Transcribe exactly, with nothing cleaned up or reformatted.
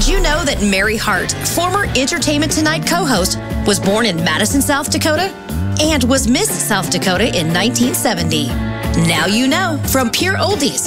Did you know that Mary Hart, former Entertainment Tonight co-host, was born in Madison, South Dakota, and was Miss South Dakota in nineteen seventy? Now you know from Pure Oldies.